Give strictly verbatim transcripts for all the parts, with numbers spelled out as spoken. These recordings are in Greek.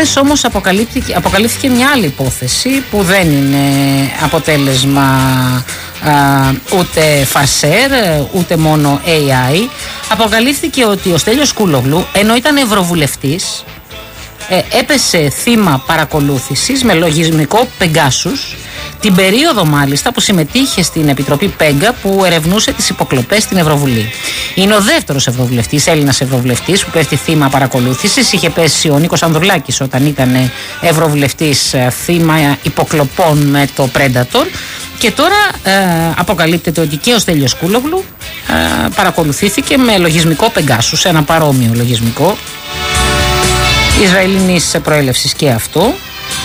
Χθες όμως αποκαλύφθηκε, αποκαλύφθηκε μια άλλη υπόθεση που δεν είναι αποτέλεσμα α, ούτε φαρσέρ, ούτε μόνο έι άι. Αποκαλύφθηκε ότι ο Στέλιος Κούλογλου, ενώ ήταν ευρωβουλευτής, ε, έπεσε θύμα παρακολούθησης με λογισμικό Pegasus την περίοδο μάλιστα που συμμετείχε στην Επιτροπή Πέγκα που ερευνούσε τις υποκλοπές στην Ευρωβουλή. Είναι ο δεύτερος ευρωβουλευτής, Έλληνας ευρωβουλευτής, που πέφτει θύμα παρακολούθησης. Είχε πέσει ο Νίκος Ανδρουλάκης όταν ήταν ευρωβουλευτής θύμα υποκλοπών με το Predator. Και τώρα ε, αποκαλύπτεται ότι και ο Στέλιος Κούλογλου ε, παρακολουθήθηκε με λογισμικό Pegasus, ένα παρόμοιο λογισμικό Ισραηλινής προέλευσης και αυτό.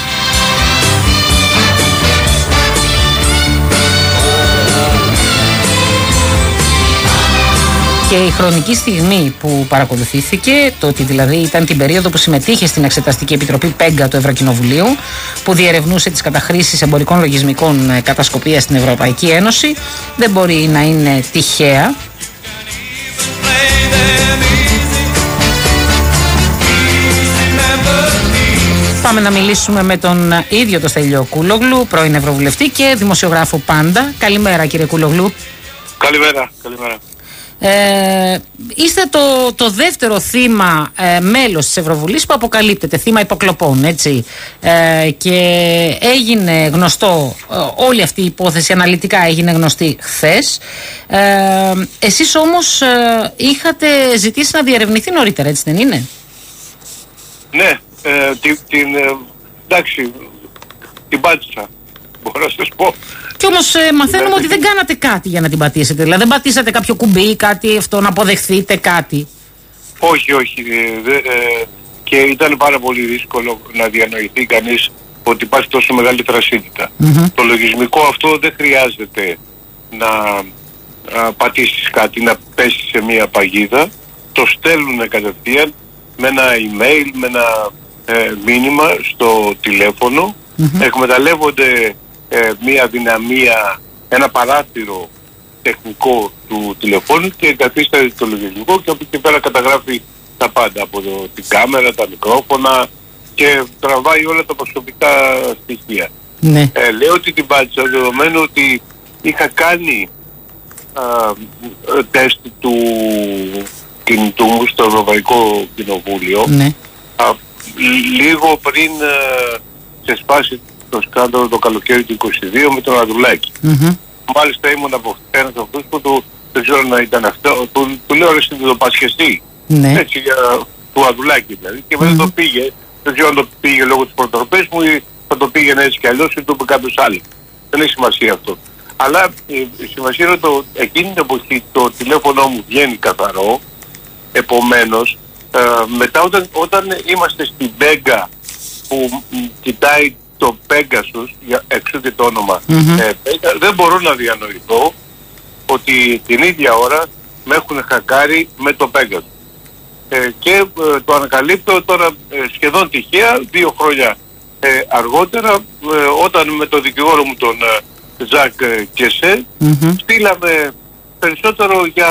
Και η χρονική στιγμή που παρακολουθήθηκε, το ότι δηλαδή ήταν την περίοδο που συμμετείχε στην Εξεταστική Επιτροπή Πέγκα του Ευρωκοινοβουλίου, που διερευνούσε τις καταχρήσεις εμπορικών λογισμικών κατασκοπίας στην Ευρωπαϊκή Ένωση, δεν μπορεί να είναι τυχαία. Πάμε να μιλήσουμε με τον ίδιο τον Στέλιο Κούλογλου, πρώην Ευρωβουλευτή και δημοσιογράφο πάντα. Καλημέρα, κύριε Κούλογλου. Καλημέρα, καλημέρα. Ε, είστε το, το δεύτερο θύμα ε, μέλος της Ευρωβουλής που αποκαλύπτεται, θύμα υποκλοπών, έτσι, ε, και έγινε γνωστό, ε, όλη αυτή η υπόθεση αναλυτικά έγινε γνωστή χθες. ε, Εσείς όμως ε, είχατε ζητήσει να διερευνηθεί νωρίτερα, έτσι δεν είναι? Ναι, ε, την, την, ε, εντάξει, την πάτησα, μπορώ να σας πω. Κι όμως ε, μαθαίνουμε ότι δεν κάνατε κάτι για να την πατήσετε. Δηλαδή δεν πατήσατε κάποιο κουμπί ή κάτι αυτό, να αποδεχθείτε κάτι. Όχι, όχι. Ε, δε, ε, και ήταν πάρα πολύ δύσκολο να διανοηθεί κανείς ότι υπάρχει τόσο μεγάλη θρασίτητα. Mm-hmm. Το λογισμικό αυτό δεν χρειάζεται να α, πατήσεις κάτι, να πέσεις σε μια παγίδα. Το στέλνουν κατευθείαν με ένα email, με ένα ε, μήνυμα στο τηλέφωνο. Mm-hmm. Εκμεταλλεύονται Ε, μία δυναμία, ένα παράθυρο τεχνικό του τηλεφώνου και εγκαθίσταται το λογισμικό και από εκεί πέρα καταγράφει τα πάντα από το, την κάμερα, τα μικρόφωνα και τραβάει όλα τα προσωπικά στοιχεία. Ναι. Ε, λέω ότι την πάτησα δεδομένου ότι είχα κάνει α, τεστ του κινητού μου στο Ευρωπαϊκό Κοινοβούλιο. Ναι. α, λίγο πριν α, ξεσπάσει το σκάνδαλο το καλοκαίρι του είκοσι δύο με τον Ανδρουλάκη. Mm-hmm. Μάλιστα ήμουν από ένας από αυτούς που του, δεν ξέρω να ήταν αυτό, του, του λέω ρε εσύ το πασχεστή. Ναι. Έτσι, για, του Ανδρουλάκη δηλαδή. Και μετά mm-hmm. το πήγε, δεν ξέρω αν το πήγε λόγω της προτροπής μου ή θα το πήγαινε έτσι κι αλλιώς ή το είπε κάποιος άλλος. Δεν έχει σημασία αυτό. Αλλά η, η σημασία είναι ότι εκείνη την εποχή το τηλέφωνο μου βγαίνει καθαρό. Επομένως, ε, μετά όταν, όταν είμαστε στην Πέγκα που μ, κοιτάει το Pegasus, εξού και το όνομα, mm-hmm. ε, δεν μπορώ να διανοηθώ ότι την ίδια ώρα με έχουν χακάρει με το Pegasus. Ε, και ε, το ανακαλύπτω τώρα ε, σχεδόν τυχαία, δύο χρόνια ε, αργότερα, ε, όταν με τον δικηγόρο μου τον ε, Ζακ ε, Κεσέ, mm-hmm. στείλαμε περισσότερο για,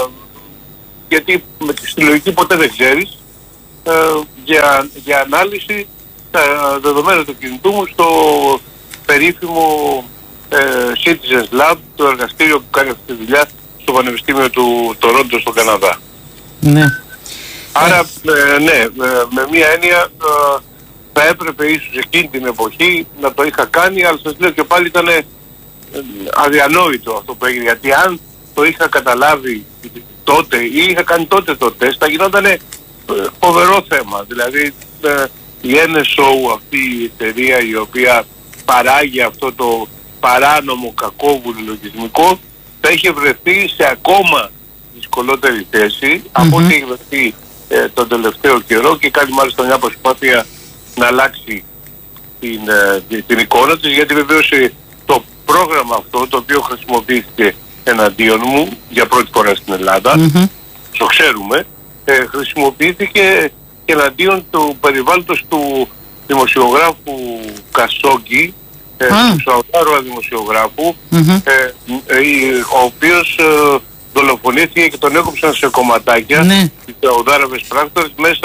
γιατί με τη συλλογική ποτέ δεν ξέρεις, ε, για, για ανάλυση τα δεδομένα του κινητού μου στο περίφημο ε, Citizens Lab, το εργαστήριο που κάνει αυτή τη δουλειά στο Πανεπιστήμιο του Τορόντο στον Καναδά. Ναι. Άρα, ε, ναι, ε, με μία έννοια ε, θα έπρεπε ίσως εκείνη την εποχή να το είχα κάνει, αλλά σας λέω και πάλι ήταν ε, αδιανόητο αυτό που έγινε, γιατί αν το είχα καταλάβει τότε ή είχα κάνει τότε το τεστ, θα γινόταν ε, φοβερό θέμα. Δηλαδή, ε, η εν ες ο, αυτή η εταιρεία η οποία παράγει αυτό το παράνομο κακόβουλο λογισμικό, θα είχε βρεθεί σε ακόμα δυσκολότερη θέση mm-hmm. από ό,τι έχει βρεθεί ε, τον τελευταίο καιρό και κάνει μάλιστα μια προσπάθεια να αλλάξει την, ε, την εικόνα της, γιατί βεβαίως ε, το πρόγραμμα αυτό το οποίο χρησιμοποιήθηκε εναντίον μου για πρώτη φορά στην Ελλάδα, mm-hmm. το ξέρουμε, ε, χρησιμοποιήθηκε και εναντίον του περιβάλλοντος του δημοσιογράφου Κασόγκη, ε, ah. του Σαουδάρου δημοσιογράφου, mm-hmm. ε, ε, ο οποίος ε, δολοφονήθηκε και τον έκοψαν σε κομματάκια, mm-hmm. οι Σαουδάραβες πράκτορες, μέσα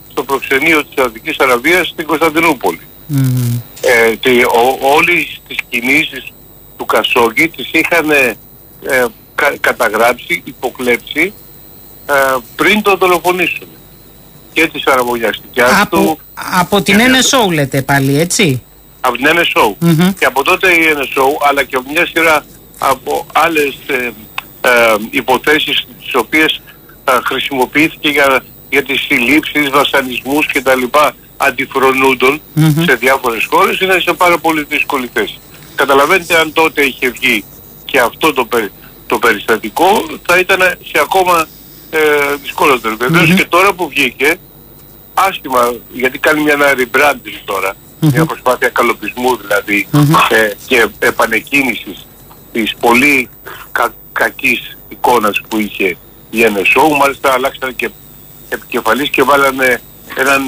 στο προξενείο της Σαουδικής Αραβίας στην Κωνσταντινούπολη. Mm. Ε, και ο, όλες τις κινήσεις του Κασόγγι τις είχαν ε, κα, καταγράψει, υποκλέψει ε, πριν τον δολοφονήσουν. Και τις αραβωνιαστικές από, του. Από την Εν Ες Ο λέτε πάλι, έτσι. Από την Εν Ες Ο. Mm-hmm. Και από τότε η Εν Ες Ο, αλλά και από μια σειρά από άλλες ε, ε, υποθέσεις τις οποίες ε, χρησιμοποιήθηκε για, για τις συλλήψεις, βασανισμούς και τα λοιπά αντιφρονούντων mm-hmm. σε διάφορες χώρες, είναι σε πάρα πολύ δύσκολη θέση. Καταλαβαίνετε, αν τότε είχε βγει και αυτό το, περι, το περιστατικό, θα ήταν σε ακόμα ε, δυσκολότερο. Βεβαίως mm-hmm. και τώρα που βγήκε, άσχημα, γιατί κάνει μια rebranding τώρα, mm-hmm. μια προσπάθεια καλοπισμού δηλαδή mm-hmm. ε, και επανεκκίνησης της πολύ κα, κακής εικόνας που είχε η Εν Ες Ο. Μάλιστα αλλάξανε και επικεφαλής και βάλανε έναν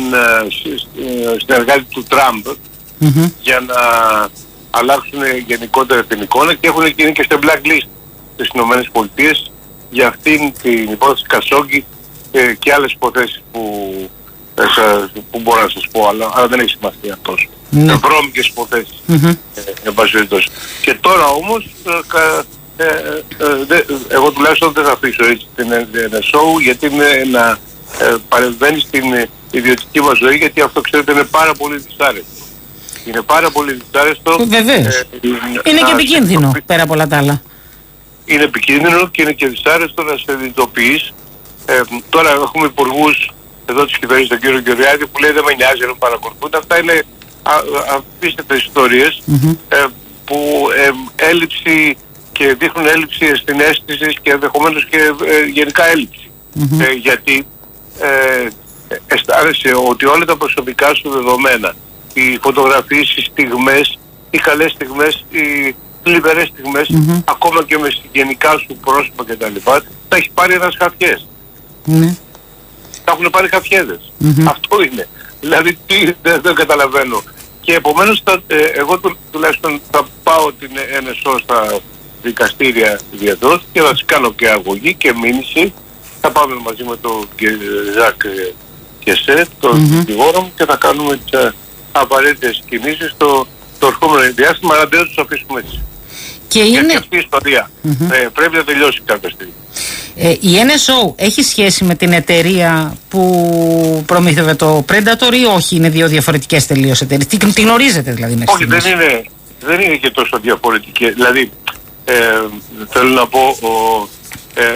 ε, συνεργάτη του Τραμπ mm-hmm. για να αλλάξουν γενικότερα την εικόνα και έχουν γίνει και στο blacklist στις Ηνωμένες Πολιτείες για αυτήν την υπόθεση Κασόγγι ε, και άλλες υποθέσεις που, ε, που μπορώ να σας πω, αλλά, αλλά δεν έχει σημασία τόσο. Mm-hmm. Βρώμικες υποθέσεις. Mm-hmm. Ε, και τώρα όμως ε, ε, ε, δε, εγώ τουλάχιστον δεν θα αφήσω έτσι την Εν Ες Ο γιατί είναι να ε, παρεμβαίνει στην ιδιωτική μας ζωή, γιατί αυτό ξέρετε είναι πάρα πολύ δυσάρεστο. Είναι πάρα πολύ δυσάρεστο. Βεβαίως. Ε, είναι να και επικίνδυνο σε... πέρα από όλα τα άλλα. Είναι επικίνδυνο και είναι και δυσάρεστο να σε συνειδητοποιείς. Ε, τώρα έχουμε υπουργούς εδώ της κυβέρνησης, τον κύριο Γεωργιάδη, που λέει δεν με νοιάζει, δεν παρακολουθούν. Αυτά είναι απίστευτες ιστορίες mm-hmm. ε, που ε, έλλειψη και δείχνουν έλλειψη συναίσθησης και ενδεχομένως και ε, γενικά έλλειψη. Mm-hmm. Ε, γιατί ε, αισθάνεσαι ότι όλα τα προσωπικά σου δεδομένα, οι φωτογραφίες, οι στιγμές, οι καλές στιγμές, οι θλιβερές στιγμές, mm-hmm. ακόμα και με γενικά σου πρόσωπα κτλ. Τα έχει πάρει ένας χαφιές. Mm-hmm. Τα έχουν πάρει χαφιέδες. Mm-hmm. Αυτό είναι. Δηλαδή τι, δεν, δεν καταλαβαίνω. Και επομένως θα, ε, εγώ του, τουλάχιστον θα πάω την Εν Ες Ο στα δικαστήρια διαδόση και θα τις κάνω και αγωγή και μήνυση. Θα πάμε μαζί με τον Ζακ και σε, τον δικηγόρο μου, και θα κάνουμε τις απαραίτητες κινήσεις στο το ερχόμενο διάστημα, αλλά δεν θα τους αφήσουμε έτσι. Και είναι... Γιατί αυτή η ιστορία mm-hmm. ε, πρέπει να τελειώσει κάποια στιγμή. Ε, η Εν Ες Ο έχει σχέση με την εταιρεία που προμήθευε το Predator ή όχι, είναι δύο διαφορετικές τελείως εταιρείες? Τι, τι γνωρίζετε δηλαδή μέχρι Όχι, δεν είναι, δεν είναι και τόσο διαφορετικές. Δηλαδή, ε, θέλω να πω, ο, ε,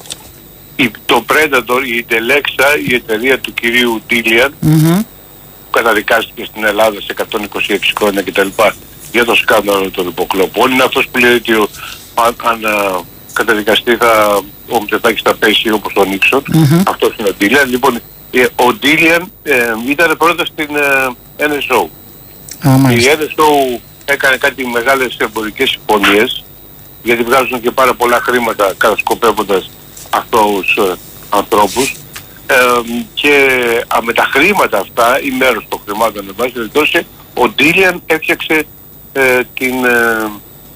η, το Predator, η Intelexa, η εταιρεία του κυρίου Ντίλιαν, mm-hmm. που καταδικάστηκε στην Ελλάδα σε εκατόν είκοσι έξι χρόνια κτλ. Για το σκάνδαλο των υποκλοπών, είναι αυτός που λέει ότι ο, αν, αν α, καταδικαστεί θα, ο Μητσοτάκης θα πέσει όπως ο Νίξον. Mm-hmm. Αυτός είναι ο Ντίλιαν. Λοιπόν, ε, ο Ντίλιαν ε, ήταν πρώτα στην ε, Εν Ες Ο. Oh, η Εν Ες Ο έκανε κάτι μεγάλες εμπορικές συμφωνίες, γιατί βγάζουν και πάρα πολλά χρήματα κατασκοπεύοντας αυτούς ε, ανθρώπους, ε, και α, με τα χρήματα αυτά ή μέρος των χρημάτων εν πάση περιπτώσει, ο Ντίλιαν έφτιαξε ε, την ε,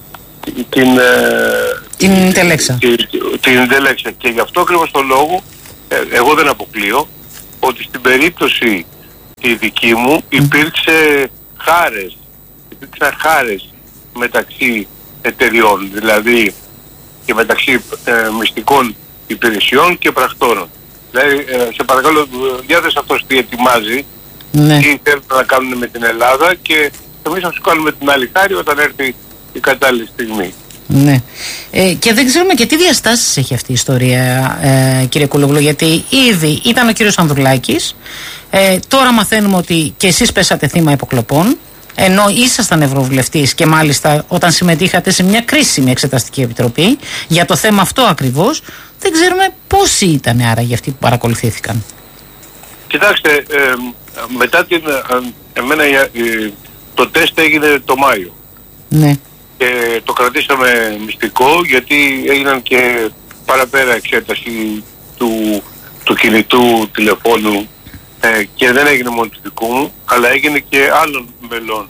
την την Intelexa την, την Intelexa και γι' αυτό ακριβώς το λόγο ε, εγώ δεν αποκλείω ότι στην περίπτωση τη δική μου υπήρξε χάρες υπήρξαν χάρες μεταξύ εταιριών, δηλαδή και μεταξύ ε, μυστικών υπηρεσιών και πρακτόρων. Δηλαδή, ε, σε παρακαλώ, διάθεσε αυτός τι ετοιμάζει, ναι. τι θέλουν να κάνουν με την Ελλάδα, και εμείς θα σου κάνουμε την άλλη χάρη όταν έρθει η κατάλληλη στιγμή. Ναι. Ε, και δεν ξέρουμε και τι διαστάσεις έχει αυτή η ιστορία, ε, κύριε Κούλογλου, γιατί ήδη ήταν ο κύριος Ανδρουλάκης, ε, τώρα μαθαίνουμε ότι και εσείς πέσατε θύμα υποκλοπών, ενώ ήσασταν ευρωβουλευτής και μάλιστα όταν συμμετείχατε σε μια κρίσιμη εξεταστική επιτροπή για το θέμα αυτό ακριβώς. Δεν ξέρουμε πόσοι ήταν άραγε αυτοί που παρακολουθήθηκαν. Κοιτάξτε, ε, μετά την ε, εμένα ε, το τεστ έγινε το Μάιο. Ναι. Και το κρατήσαμε μυστικό, γιατί έγιναν και παραπέρα εξέταση του, του κινητού τηλεφώνου, ε, και δεν έγινε μόνο του δικού μου, αλλά έγινε και άλλων μελών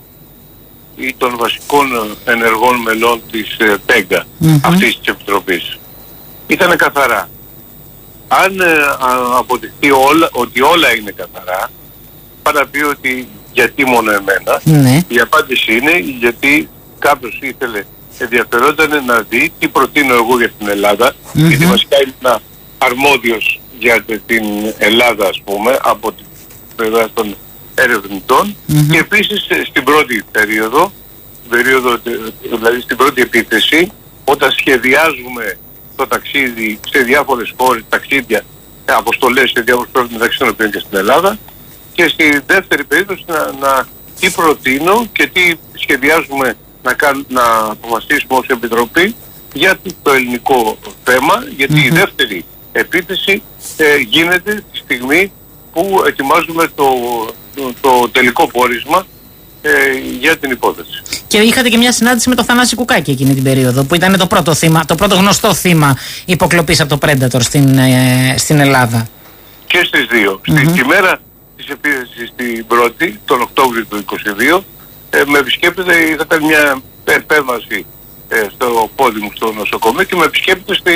ή των βασικών ενεργών μελών της ε, ΠΕΓΚΑ, mm-hmm. αυτής της Επιτροπής. Ήτανε καθαρά. αν ε, αποδειχθεί όλα, ότι όλα είναι καθαρά, πάει να πει ότι γιατί μόνο εμένα. Ναι. Η απάντηση είναι γιατί κάποιος ήθελε, ενδιαφερόταν να δει τι προτείνω εγώ για την Ελλάδα, mm-hmm. γιατί βασικά είναι αρμόδιος για την Ελλάδα, ας πούμε, από την πλευρά των ερευνητών, mm-hmm. και επίσης στην πρώτη περίοδο, περίοδο, δηλαδή στην πρώτη επίθεση, όταν σχεδιάζουμε το ταξίδι σε διάφορες χώρες, ταξίδια, αποστολές σε διάφορες χώρες μεταξύ των οποίων και στην Ελλάδα, και στη δεύτερη περίπτωση να, να τι προτείνω και τι σχεδιάζουμε να, κάν, να αποφασίσουμε ως Επιτροπή για το ελληνικό θέμα, γιατί mm-hmm. η δεύτερη επίθεση ε, γίνεται τη στιγμή που ετοιμάζουμε το, το, το τελικό πόρισμα ε, για την υπόθεση. Και είχατε και μια συνάντηση με τον Θανάση Κουκάκη εκείνη την περίοδο, που ήταν το πρώτο, θύμα, το πρώτο γνωστό θύμα υποκλοπής από το Predator στην, ε, στην Ελλάδα. Και στις δύο. Mm-hmm. Στη, στη μέρα της επίθεσης στην πρώτη, τον Οκτώβριο του είκοσι δύο, ε, με επισκέπτεται, είχα κάνει μια επέμβαση ε, στο πόδι μου στο νοσοκομείο και με επισκέπτεται στη,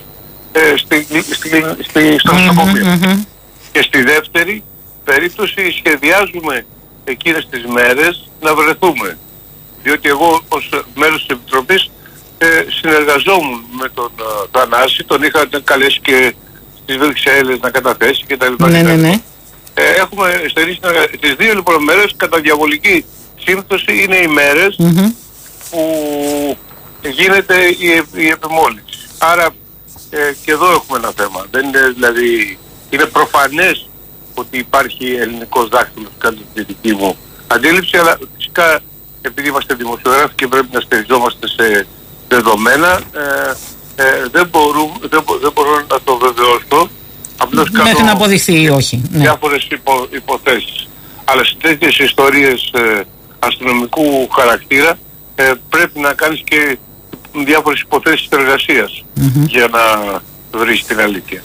ε, στη, στη, στη, στο νοσοκομείο. Mm-hmm. Και στη δεύτερη περίπτωση σχεδιάζουμε εκείνες τις μέρες να βρεθούμε. Διότι εγώ ως μέρος της Επιτροπής ε, συνεργαζόμουν με τον uh, Θανάση, τον είχα καλέσει και στις Βρυξέλλες να καταθέσει και τα λοιπά. Ναι, ναι, ναι. Ε, έχουμε στενή συνεργασία. Τις δύο λοιπόν μέρες κατά διαβολική σύμπτωση είναι οι μέρες mm-hmm. που γίνεται η, η επιμόλυνση. Άρα ε, και εδώ έχουμε ένα θέμα. Δεν είναι, δηλαδή, είναι προφανές ότι υπάρχει ελληνικός δάκτυλος κατά τη δική μου αντίληψη, αλλά φυσικά επειδή είμαστε δημοσιογράφοι και πρέπει να στηριζόμαστε σε δεδομένα, ε, ε, δεν, μπορούμε, δεν, μπο, δεν μπορώ να το βεβαιώσω. Απλώς μέχρι να αποδειχθεί ή όχι. Ναι. Διάφορες υπο, υποθέσεις. Αλλά σε τέτοιες ιστορίες ε, αστυνομικού χαρακτήρα ε, πρέπει να κάνεις και διάφορες υποθέσεις εργασίας mm-hmm. για να βρεις την αλήθεια.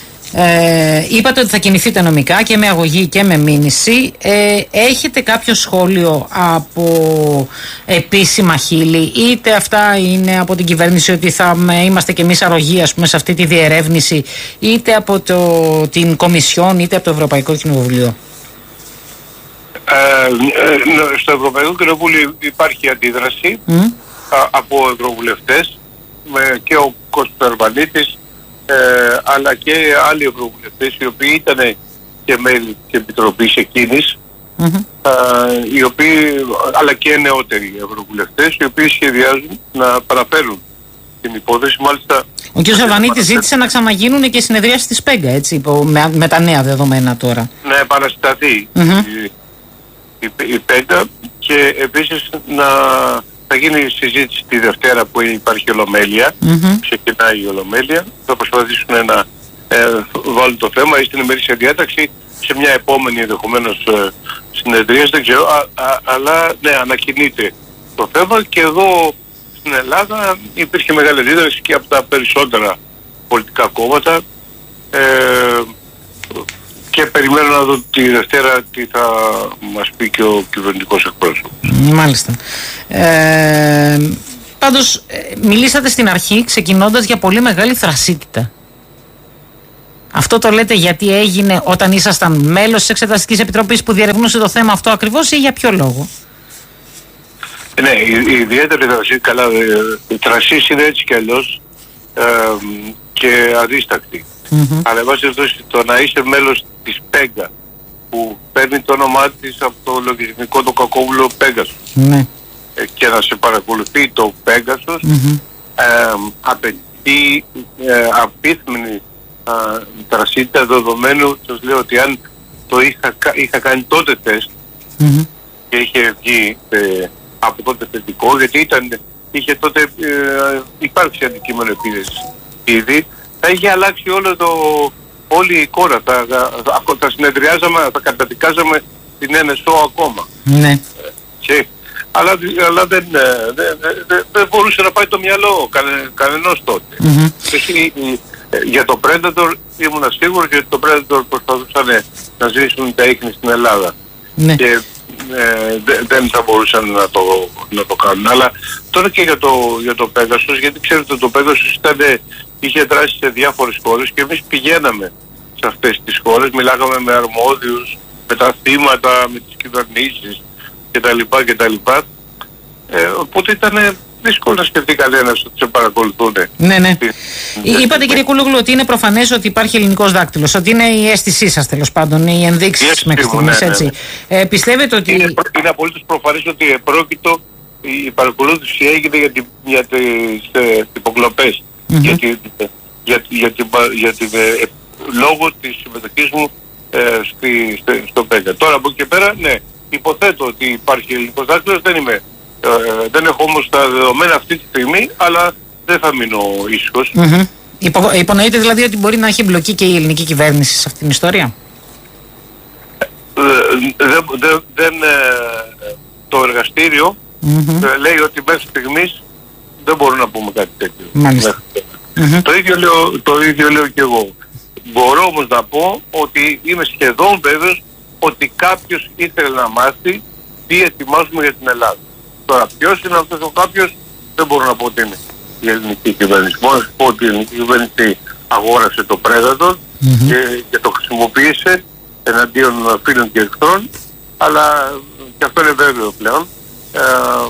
Ε, είπατε ότι θα κινηθείτε νομικά και με αγωγή και με μήνυση. Ε, έχετε κάποιο σχόλιο από επίσημα χείλη, είτε αυτά είναι από την κυβέρνηση ότι θα είμαστε κι εμείς αρρωγοί, ας πούμε, σε αυτή τη διερεύνηση, είτε από το, την Κομισιόν, είτε από το Ευρωπαϊκό Κοινοβουλίο? Ε, ε, στο Ευρωπαϊκό Κοινοβούλιο υπάρχει αντίδραση mm. α, από ευρωβουλευτές με, και ο Κώστας Αρβανίτης, Ε, αλλά και άλλοι ευρωβουλευτές οι οποίοι ήταν και μέλη της Επιτροπής εκείνης, mm-hmm. α, οι οποίοι, αλλά και νεότεροι ευρωβουλευτές οι οποίοι σχεδιάζουν να παραφέρουν την υπόθεση. Μάλιστα, ο κ. Αρβανίτης ζήτησε να ξαναγίνουν και συνεδριάσεις της ΠΕΓΚΑ, έτσι, με, με τα νέα δεδομένα τώρα. Να επανασταθεί mm-hmm. η, η, η ΠΕΓΚΑ και επίσης να θα γίνει συζήτηση τη Δευτέρα που υπάρχει ολομέλεια, mm-hmm. ξεκινάει η ολομέλεια, θα προσπαθήσουν να ε, βάλουν το θέμα ή στην ημερήσια διάταξη σε μια επόμενη ενδεχομένως ε, συνεδρία, δεν ξέρω, α, α, αλλά ναι, ανακοινείται το θέμα και εδώ στην Ελλάδα υπήρχε μεγάλη αντίδραση και από τα περισσότερα πολιτικά κόμματα ε, και περιμένω να δω τη Δευτέρα τι θα μας πει και ο κυβερνητικός εκπρόσωπος. Μάλιστα. Ε, πάντως μιλήσατε στην αρχή ξεκινώντας για πολύ μεγάλη θρασίτητα. Αυτό το λέτε γιατί έγινε όταν ήσασταν μέλος της Εξεταστικής Επιτροπής που διερευνούσε το θέμα αυτό ακριβώς, ή για ποιο λόγο? Ναι, η, η ιδιαίτερη θρασίτητα, καλά, η θρασίτητα είναι έτσι κι αλλιώς ε, και αδίστακτη. Mm-hmm. Αλλά βάσει το να είσαι μέλος της ΠΕΓΚΑ που παίρνει το όνομά της από το λογισμικό το κακόβουλο Pegasus mm-hmm. ε, και να σε παρακολουθεί το Pegasus mm-hmm. ε, απαιτεί ε, απίθμενη θρασίτητα, δεδομένου, σας λέω ότι αν το είχα, είχα κάνει τότε τεστ mm-hmm. και είχε βγει ε, από τότε θετικό, γιατί ήταν, είχε τότε ε, υπάρξει αντικείμενο επίδεσης ήδη, θα είχε αλλάξει όλο το, όλη η εικόνα. Θα, θα, θα συνεδριάζαμε, θα καταδικάζαμε την Εν Ες Ο ακόμα. Ναι. Και, αλλά αλλά δεν, δεν, δεν, δεν μπορούσε να πάει το μυαλό κανε, κανενός τότε. Mm-hmm. Και, για το Predator ήμουν σίγουρος, γιατί το Predator προσπαθούσαν να ζήσουν τα ίχνη στην Ελλάδα. Ναι. Και ε, δε, δεν θα μπορούσαν να το, να το κάνουν. Αλλά τώρα και για το, για το Pegasus, γιατί ξέρετε το Pegasus ήταν είχε δράσει σε διάφορες χώρες και εμείς πηγαίναμε σε αυτές τις χώρες, μιλάγαμε με αρμόδιους, με τα θύματα, με τις κυβερνήσεις κτλ. κτλ. Ε, οπότε ήταν δύσκολο να σκεφτεί κανένας ότι σε παρακολουθούν. Ναι, ναι. Είπατε, κύριε Κούλογλου, ότι είναι προφανές ότι υπάρχει ελληνικός δάκτυλος, ότι είναι η αίσθησή σας, τέλος πάντων, οι ενδείξεις μέχρι στιγμής, έτσι. Ναι, ναι. Ε, πιστεύετε ότι... Είναι, είναι απολύτως προφανές ότι επρόκειτο η παρακολούθηση έγινε για, τη, για τις ε, υποκλοπές. Mm-hmm. Για, τη, για, για, την, για την, ε, λόγω της συμμετοχής μου ε, στη, στη, στο ΠΕΚΑ. Τώρα από εκεί και πέρα, ναι, υποθέτω ότι υπάρχει ελληνικός δάκτυλος, δεν είμαι... Ε, δεν έχω όμως τα δεδομένα αυτή τη στιγμή, αλλά δεν θα μείνω ήσυχος. Mm-hmm. Υπο, υπονοείτε δηλαδή ότι μπορεί να έχει εμπλοκή και η ελληνική κυβέρνηση σε αυτήν την ιστορία? Ε, δεν, δεν, δεν, ε, το εργαστήριο mm-hmm. ε, λέει ότι μέχρι στιγμής δεν μπορούμε να πούμε κάτι τέτοιο. Μάλιστα. Mm-hmm. Το, ίδιο λέω, το ίδιο λέω και εγώ. Μπορώ όμως να πω ότι είμαι σχεδόν βέβαιος ότι κάποιος ήθελε να μάθει τι ετοιμάζουμε για την Ελλάδα. Τώρα ποιος είναι αυτός ο κάποιος δεν μπορώ να πω ότι είναι η ελληνική κυβέρνηση. Μόνο να πω ότι η ελληνική κυβέρνηση αγόρασε το Predator mm-hmm. και, και το χρησιμοποίησε εναντίον φίλων και εχθρών, αλλά και αυτό είναι βέβαιο πλέον. Ε,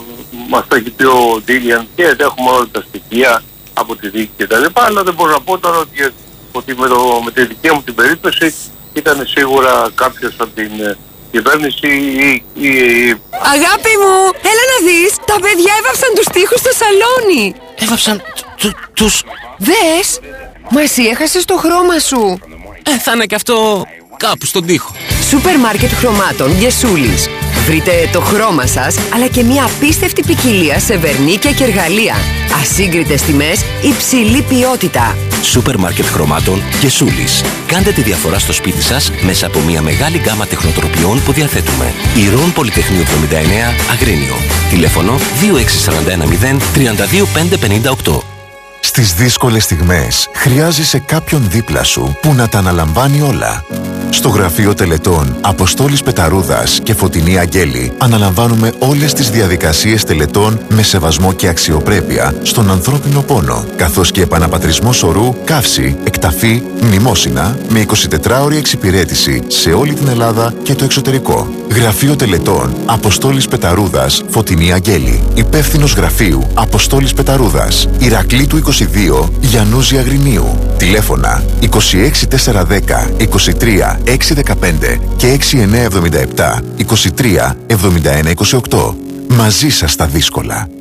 μας το έχει πει ο Ντίλιαν και έχουμε όλα τα στοιχεία από τη δίκη και τα λοιπά, αλλά δεν μπορώ να πω τώρα ότι, ότι με, το, με τη δική μου την περίπτωση ήταν σίγουρα κάποιος από την κυβέρνηση ή, ή, ή... Αγάπη μου, έλα να δεις, τα παιδιά έβαψαν τους τοίχους στο σαλόνι. Έβαψαν τους... Δες, μα εσύ έχασες το χρώμα σου. Ε, θα είναι και αυτό κάπου στον τοίχο. Σούπερ μάρκετ χρωμάτων Γεσούλης. Βρείτε το χρώμα σας, αλλά και μια απίστευτη ποικιλία σε βερνίκια και εργαλεία. Ασύγκριτες τιμές, υψηλή ποιότητα. Σούπερ μάρκετ χρωμάτων Γεσούλης. Κάντε τη διαφορά στο σπίτι σας μέσα από μια μεγάλη γκάμα τεχνοτροπιών που διαθέτουμε. Ηρών Πολυτεχνείου εβδομήντα εννέα Αγρίνιο. Τηλέφωνο δύο έξι τέσσερα ένα μηδέν τρία δύο πέντε πέντε οκτώ. Στις δύσκολες στιγμές χρειάζεσαι κάποιον δίπλα σου που να τα αναλαμβάνει όλα. Στο γραφείο τελετών Αποστόλης Πεταρούδας και Φωτεινή Αγγέλη αναλαμβάνουμε όλες τις διαδικασίες τελετών με σεβασμό και αξιοπρέπεια στον ανθρώπινο πόνο, καθώς και επαναπατρισμό σωρού, καύση, εκταφή, μνημόσυνα με εικοσιτετράωρη εξυπηρέτηση σε όλη την Ελλάδα και το εξωτερικό. Γραφείο τελετών Αποστόλης Πεταρούδας Φωτεινή Αγγέλη. Υπεύθυνος γραφείου Αποστόλης Πεταρούδας, Ηρακλήτου είκοσι δύο, Γιαννούζη Αγρινίου. Τηλέφωνα είκοσι έξι τετρακόσια δέκα είκοσι τρία έξι δεκαπέντε και έξι εννιά εβδομήντα επτά είκοσι τρία εβδομήντα ένα είκοσι οκτώ. Μαζί σας τα δύσκολα.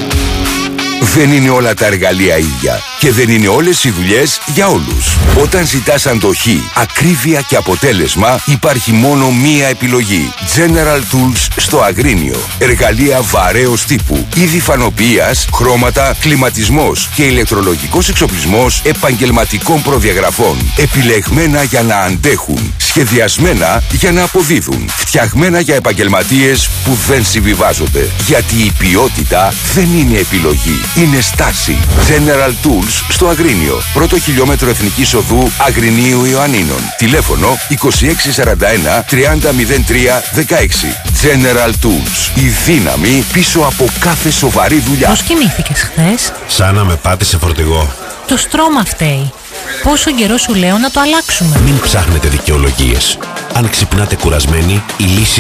Δεν είναι όλα τα εργαλεία ίδια και δεν είναι όλες οι δουλειές για όλους. Όταν ζητάς αντοχή, ακρίβεια και αποτέλεσμα, υπάρχει μόνο μία επιλογή. General Tools στο Αγρίνιο. Εργαλεία βαρέως τύπου, είδη φανοποιίας, χρώματα, κλιματισμός και ηλεκτρολογικός εξοπλισμός επαγγελματικών προδιαγραφών. Επιλεγμένα για να αντέχουν, σχεδιασμένα για να αποδίδουν, φτιαγμένα για επαγγελματίες που δεν συμβιβάζονται. Γιατί η ποιότητα δεν είναι επιλογή, είναι στάση. General Tools στο Αγρίνιο. Πρώτο χιλιόμετρο Εθνικής Οδού Αγρινίου Ιωαννίνων. Τηλέφωνο είκοσι έξι σαράντα ένα τριάντα μηδέν τρία δεκαέξι. General Tools. Η δύναμη πίσω από κάθε σοβαρή δουλειά. Πώς κοιμήθηκες χθες? Σαν να με πάτησε φορτηγό. Το στρώμα φταίει. Πόσο καιρό σου λέω να το αλλάξουμε? Μην ψάχνετε δικαιολογίες. Αν ξυπνάτε κουρασμένοι, η λύση